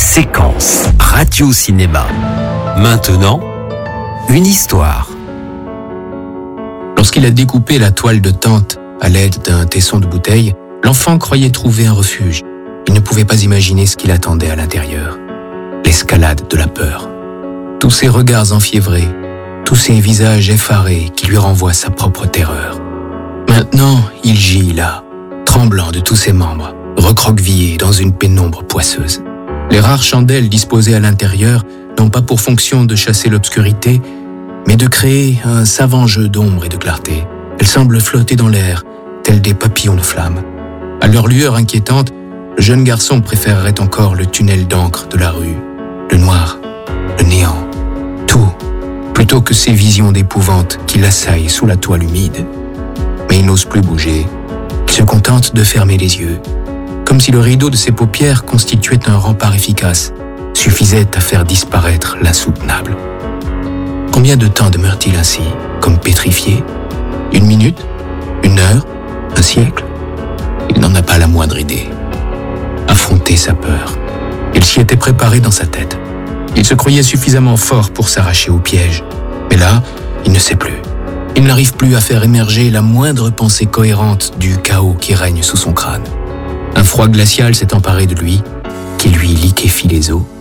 Séquence Radio-Cinéma. Maintenant, une histoire. Lorsqu'il a découpé la toile de tente à l'aide d'un tesson de bouteille, l'enfant croyait trouver un refuge. Il ne pouvait pas imaginer ce qu'il attendait à l'intérieur. L'escalade de la peur. Tous ces regards enfiévrés, tous ces visages effarés qui lui renvoient sa propre terreur. Maintenant, il gît là, tremblant de tous ses membres, recroquevillé dans une pénombre poisseuse. Les rares chandelles disposées à l'intérieur n'ont pas pour fonction de chasser l'obscurité, mais de créer un savant jeu d'ombre et de clarté. Elles semblent flotter dans l'air, tels des papillons de flammes. À leur lueur inquiétante, le jeune garçon préférerait encore le tunnel d'encre de la rue, le noir, le néant, tout, plutôt que ces visions d'épouvante qui l'assaillent sous la toile humide. Mais il n'ose plus bouger. Il se contente de fermer les yeux, comme si le rideau de ses paupières constituait un rempart efficace, suffisait à faire disparaître l'insoutenable. Combien de temps demeure-t-il ainsi, comme pétrifié ? 1 minute ? 1 heure ? 1 siècle ? Il n'en a pas la moindre idée. Affronter sa peur. Il s'y était préparé dans sa tête. Il se croyait suffisamment fort pour s'arracher au piège. Mais là, il ne sait plus. Il n'arrive plus à faire émerger la moindre pensée cohérente du chaos qui règne sous son crâne. Un froid glacial s'est emparé de lui, qui lui liquéfie les os.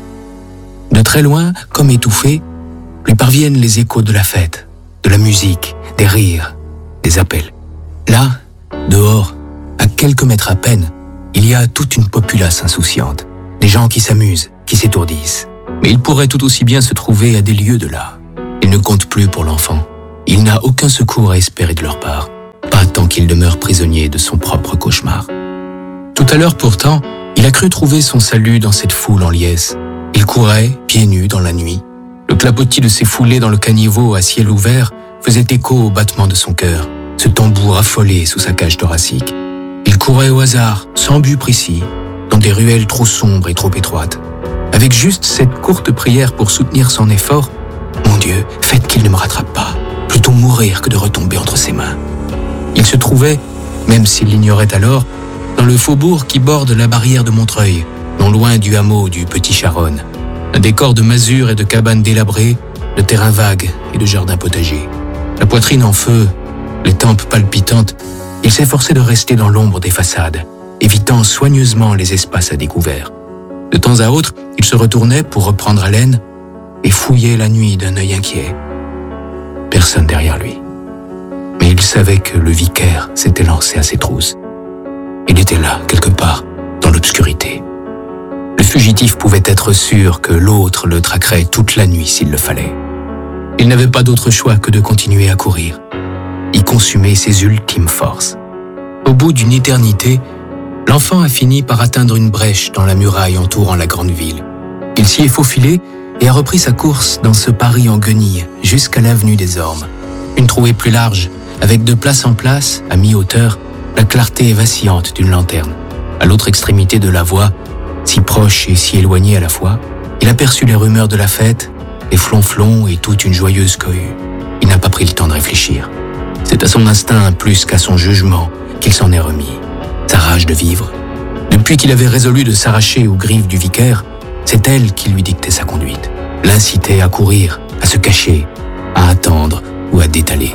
De très loin, comme étouffé, lui parviennent les échos de la fête, de la musique, des rires, des appels. Là, dehors, à quelques mètres à peine, il y a toute une populace insouciante, des gens qui s'amusent, qui s'étourdissent. Mais il pourrait tout aussi bien se trouver à des lieues de là. Il ne compte plus pour l'enfant. Il n'a aucun secours à espérer de leur part, pas tant qu'il demeure prisonnier de son propre cauchemar. Tout à l'heure pourtant, il a cru trouver son salut dans cette foule en liesse. Il courait, pieds nus, dans la nuit. Le clapotis de ses foulées dans le caniveau à ciel ouvert faisait écho au battement de son cœur, ce tambour affolé sous sa cage thoracique. Il courait au hasard, sans but précis, dans des ruelles trop sombres et trop étroites. Avec juste cette courte prière pour soutenir son effort, « Mon Dieu, faites qu'il ne me rattrape pas, plutôt mourir que de retomber entre ses mains. » Il se trouvait, même s'il l'ignorait alors, dans le faubourg qui borde la barrière de Montreuil, non loin du hameau du Petit Charonne. Un décor de masures et de cabanes délabrées, de terrains vagues et de jardins potagers. La poitrine en feu, les tempes palpitantes, il s'efforçait de rester dans l'ombre des façades, évitant soigneusement les espaces à découvert. De temps à autre, il se retournait pour reprendre haleine et fouillait la nuit d'un œil inquiet. Personne derrière lui. Mais il savait que le vicaire s'était lancé à ses trousses. Il était là, quelque part, dans l'obscurité. Le fugitif pouvait être sûr que l'autre le traquerait toute la nuit s'il le fallait. Il n'avait pas d'autre choix que de continuer à courir, y consumer ses ultimes forces. Au bout d'une éternité, l'enfant a fini par atteindre une brèche dans la muraille entourant la grande ville. Il s'y est faufilé et a repris sa course dans ce Paris en guenilles jusqu'à l'avenue des Ormes. Une trouée plus large, avec de place en place, à mi-hauteur, la clarté vacillante d'une lanterne. À l'autre extrémité de la voie, si proche et si éloignée à la fois, il aperçut les rumeurs de la fête, les flonflons et toute une joyeuse cohue. Il n'a pas pris le temps de réfléchir. C'est à son instinct plus qu'à son jugement qu'il s'en est remis. Sa rage de vivre. Depuis qu'il avait résolu de s'arracher aux griffes du vicaire, c'est elle qui lui dictait sa conduite, l'incitait à courir, à se cacher, à attendre ou à détaler.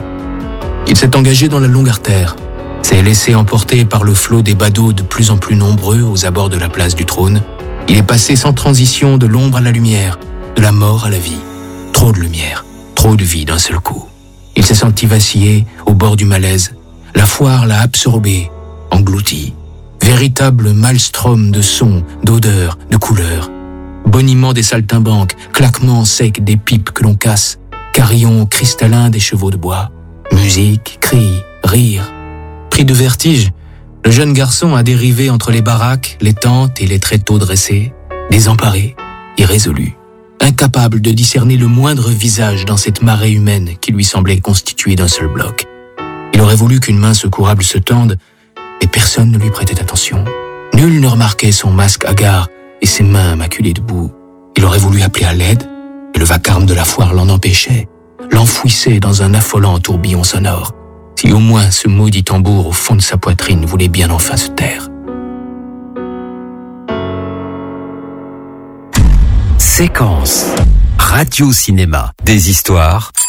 Il s'est engagé dans la longue artère, s'est laissé emporter par le flot des badauds de plus en plus nombreux aux abords de la place du Trône. Il est passé sans transition de l'ombre à la lumière, de la mort à la vie. Trop de lumière, trop de vie d'un seul coup. Il s'est senti vaciller au bord du malaise. La foire l'a absorbé, englouti. Véritable maelstrom de sons, d'odeurs, de couleurs. Boniment des saltimbanques, claquements secs des pipes que l'on casse, carillons cristallins des chevaux de bois. Musique, cris, rires. Pris de vertige, le jeune garçon a dérivé entre les baraques, les tentes et les tréteaux dressés, désemparé, irrésolu, incapable de discerner le moindre visage dans cette marée humaine qui lui semblait constituée d'un seul bloc. Il aurait voulu qu'une main secourable se tende, et personne ne lui prêtait attention. Nul ne remarquait son masque hagard et ses mains maculées de boue. Il aurait voulu appeler à l'aide, et le vacarme de la foire l'en empêchait, l'enfouissait dans un affolant tourbillon sonore. Si au moins ce maudit tambour au fond de sa poitrine voulait bien enfin se taire. Séquence. Radio Cinéma. Des histoires